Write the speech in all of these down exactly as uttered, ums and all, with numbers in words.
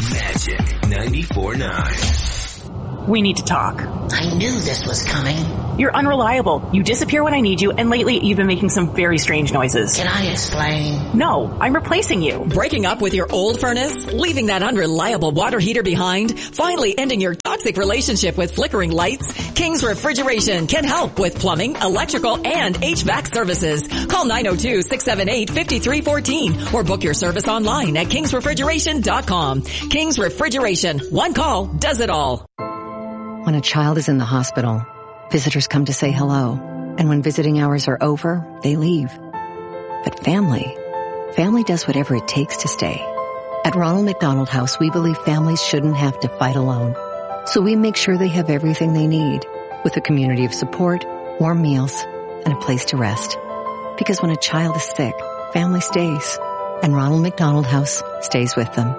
Magic ninety-four point nine. We need to talk. I knew this was coming. You're unreliable. You disappear when I need you, and lately you've been making some very strange noises. Can I explain? No, I'm replacing you. Breaking up with your old furnace? Leaving that unreliable water heater behind? Finally ending your toxic relationship with flickering lights? King's Refrigeration can help with plumbing, electrical, and H V A C services. Call nine oh two, six seven eight, five three one four or book your service online at kings refrigeration dot com. King's Refrigeration. One call does it all. When a child is in the hospital, visitors come to say hello. And when visiting hours are over, they leave. But family, family does whatever it takes to stay. At Ronald McDonald House, we believe families shouldn't have to fight alone. So we make sure they have everything they need, with a community of support, warm meals, and a place to rest. Because when a child is sick, family stays. And Ronald McDonald House stays with them.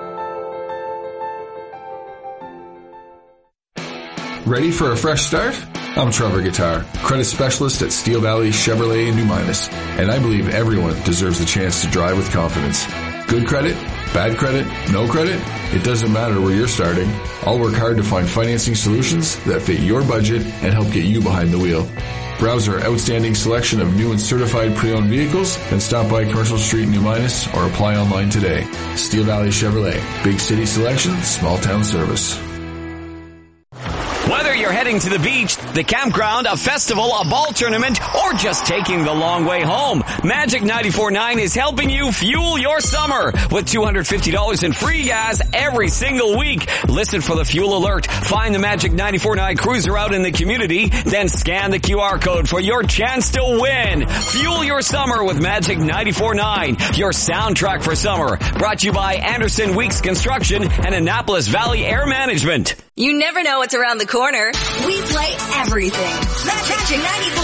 Ready for a fresh start? I'm Trevor Guitar, credit specialist at Steel Valley Chevrolet in New Minas, and I believe everyone deserves the chance to drive with confidence. Good credit, bad credit, no credit, it doesn't matter where you're starting. I'll work hard to find financing solutions that fit your budget and help get you behind the wheel. Browse our outstanding selection of new and certified pre-owned vehicles and stop by Commercial Street in New Minas or apply online today. Steel Valley Chevrolet, big city selection, small town service. Whether you're heading to the beach, the campground, a festival, a ball tournament, or just taking the long way home, Magic ninety-four point nine is helping you fuel your summer with two hundred fifty dollars in free gas every single week. Listen for the fuel alert. Find the Magic ninety-four point nine cruiser out in the community, then scan the Q R code for your chance to win. Fuel your summer with Magic ninety-four point nine, your soundtrack for summer. Brought to you by Anderson Weeks Construction and Annapolis Valley Air Management. You never know what's around the corner. We play everything. Magic ninety-four